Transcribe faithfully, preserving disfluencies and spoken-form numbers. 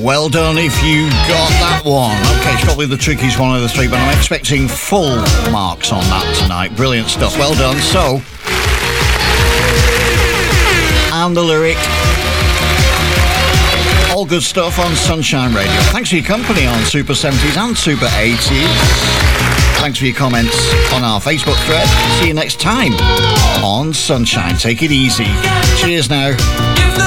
Well done if you got that one. Okay, it's probably the trickiest one of the three, but I'm expecting full marks on that tonight. Brilliant stuff. Well done. So, and the lyric. All good stuff on Sunshine Radio. Thanks for your company on Super seventies and Super eighties. Thanks for your comments on our Facebook thread. See you next time on Sunshine. Take it easy. Cheers now.